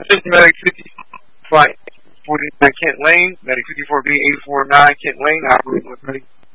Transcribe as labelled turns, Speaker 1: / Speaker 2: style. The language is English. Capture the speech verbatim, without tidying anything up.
Speaker 1: This is Medic fifty-five forty-nine Kent Lane, Medic fifty-four B eight four nine Kent Lane, operating with Medic